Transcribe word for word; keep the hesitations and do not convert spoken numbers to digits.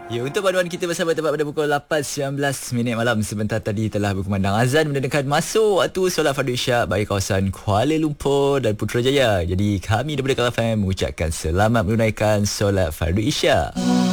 Ya, untuk panduan kita bersama tepat pada pukul lapan sembilan belas minit malam. Sebentar tadi telah berkumandang azan menandakan masuk waktu solat fardu isyak bagi kawasan Kuala Lumpur dan Putrajaya. Jadi kami daripada Kala F M mengucapkan selamat menunaikan solat fardu isyak.